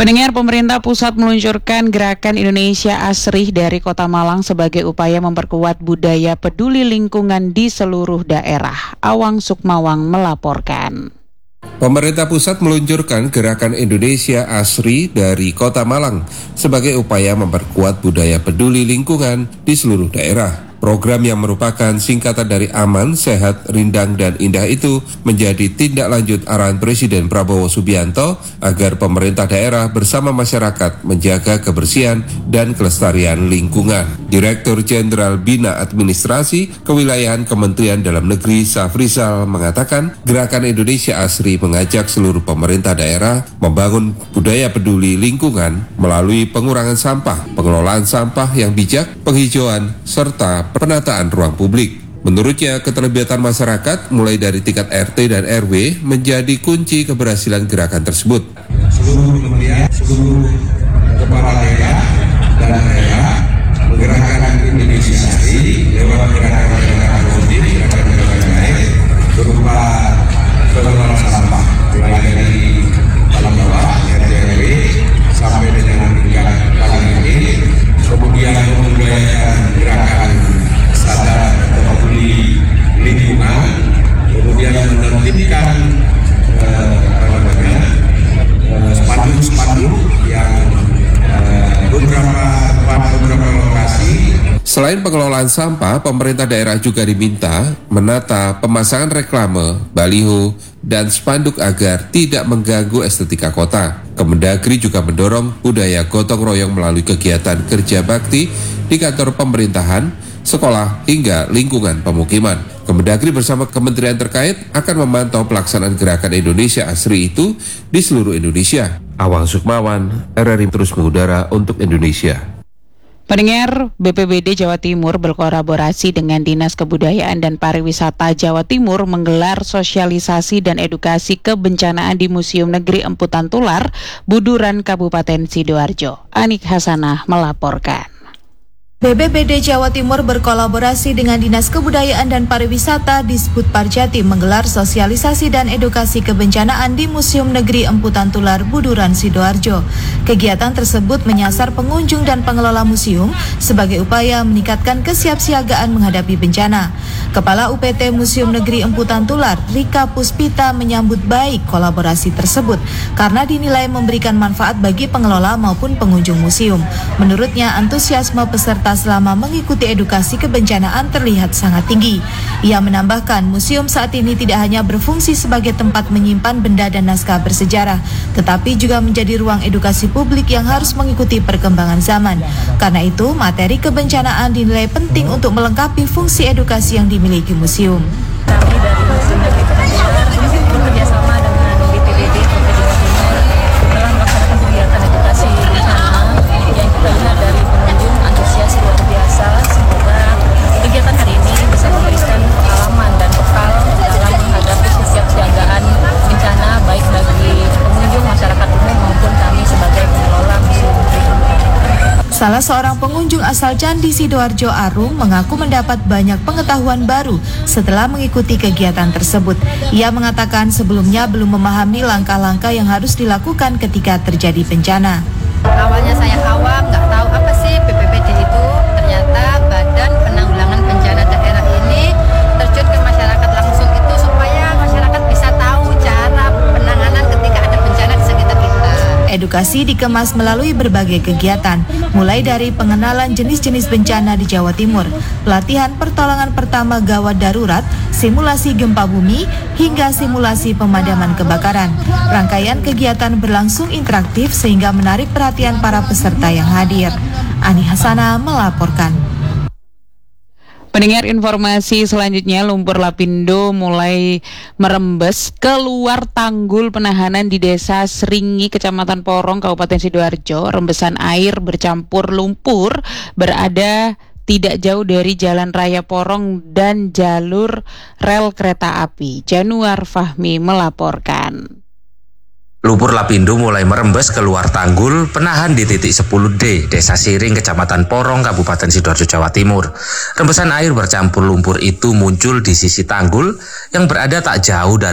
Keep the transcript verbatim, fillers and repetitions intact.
Pendengar, pemerintah pusat meluncurkan Gerakan Indonesia Asri dari Kota Malang sebagai upaya memperkuat budaya peduli lingkungan di seluruh daerah. Awang Sukmawang melaporkan. Pemerintah pusat meluncurkan Gerakan Indonesia Asri dari Kota Malang sebagai upaya memperkuat budaya peduli lingkungan di seluruh daerah. Program yang merupakan singkatan dari Aman, Sehat, Rindang, dan Indah itu menjadi tindak lanjut arahan Presiden Prabowo Subianto agar pemerintah daerah bersama masyarakat menjaga kebersihan dan kelestarian lingkungan. Direktur Jenderal Bina Administrasi Kewilayahan Kementerian Dalam Negeri Safrizal mengatakan Gerakan Indonesia Asri mengajak seluruh pemerintah daerah membangun budaya peduli lingkungan melalui pengurangan sampah, pengelolaan sampah yang bijak, penghijauan, serta penataan ruang publik. Menurutnya, keterlibatan masyarakat mulai dari tingkat R T dan R W menjadi kunci keberhasilan gerakan tersebut. Seluruh kementerian, seluruh kepala daerah dan daerah menggerakkan Indonesia Asri lewat gerakan-gerakan positif, gerakan-gerakan lain berupa pengelolaan sampah, mulai dari paling bawah R T R W sampai dengan tingkat paling tinggi, kemudian membudayakan gerakan sadar peduli lingkungan, kemudian menertibkan eh, apa namanya eh, spanduk-spanduk yang eh, beberapa beberapa lokasi. Selain pengelolaan sampah, pemerintah daerah juga diminta menata pemasangan reklame, baliho, dan spanduk agar tidak mengganggu estetika kota. Kemendagri juga mendorong budaya gotong royong melalui kegiatan kerja bakti di kantor pemerintahan, sekolah, hingga lingkungan pemukiman. Kemendagri bersama kementerian terkait akan memantau pelaksanaan Gerakan Indonesia Asri itu di seluruh Indonesia. Awang Sukmawan, R R I terus mengudara untuk Indonesia. Pendengar, B P B D Jawa Timur berkolaborasi dengan Dinas Kebudayaan dan Pariwisata Jawa Timur menggelar sosialisasi dan edukasi kebencanaan di Museum Negeri Emputan Tular, Buduran, Kabupaten Sidoarjo. Anik Hasanah melaporkan. B P B D Jawa Timur berkolaborasi dengan Dinas Kebudayaan dan Pariwisata Disbud Parjatim menggelar sosialisasi dan edukasi kebencanaan di Museum Negeri Emputan Tular, Buduran, Sidoarjo. Kegiatan tersebut menyasar pengunjung dan pengelola museum sebagai upaya meningkatkan kesiapsiagaan menghadapi bencana. Kepala U P T Museum Negeri Emputan Tular, Rika Puspita, menyambut baik kolaborasi tersebut karena dinilai memberikan manfaat bagi pengelola maupun pengunjung museum. Menurutnya, antusiasme peserta selama mengikuti edukasi kebencanaan terlihat sangat tinggi. Ia menambahkan, museum saat ini tidak hanya berfungsi sebagai tempat menyimpan benda dan naskah bersejarah, tetapi juga menjadi ruang edukasi publik yang harus mengikuti perkembangan zaman. Karena itu, materi kebencanaan dinilai penting untuk melengkapi fungsi edukasi yang dimiliki museum. Kami dari Museum Negeri Emputan Tular bekerjasama dengan B P B D Provinsi Jawa Timur dalam melaksanakan kegiatan edukasi bencana yang kita lihat dari pengunjung antusias luar biasa. Semoga kegiatan hari ini bisa memberikan pengalaman dan bekal dalam menghadapi kesiapsiagaan bencana baik bagi pengunjung, masyarakat umum maupun kami sebagai pengelola museum. Salah seorang pengunjung asal Candi Sidoarjo, Arum, mengaku mendapat banyak pengetahuan baru setelah mengikuti kegiatan tersebut. Ia mengatakan sebelumnya belum memahami langkah-langkah yang harus dilakukan ketika terjadi bencana. Awalnya saya awam, nggak tahu apa sih B P B D itu. Ternyata Badan Penanggulangan Bencana Daerah ini terjun ke masyarakat langsung itu supaya masyarakat bisa tahu cara penanganan ketika ada bencana di sekitar kita. Edukasi dikemas melalui berbagai kegiatan, mulai dari pengenalan jenis-jenis bencana di Jawa Timur, pelatihan pertolongan pertama gawat darurat, simulasi gempa bumi, hingga simulasi pemadaman kebakaran. Rangkaian kegiatan berlangsung interaktif sehingga menarik perhatian para peserta yang hadir. Ani Hasanah melaporkan. Pendengar, informasi selanjutnya, lumpur lapindo mulai merembes keluar tanggul penahanan di Desa Seringi, Kecamatan Porong, Kabupaten Sidoarjo. Rembesan air bercampur lumpur berada tidak jauh dari Jalan Raya Porong dan jalur rel kereta api. Januar Fahmi melaporkan. Lumpur lapindo mulai merembes keluar tanggul penahan di titik sepuluh D, Desa Siring, Kecamatan Porong, Kabupaten Sidoarjo, Jawa Timur. Rembesan air bercampur lumpur itu muncul di sisi tanggul yang berada tak jauh dari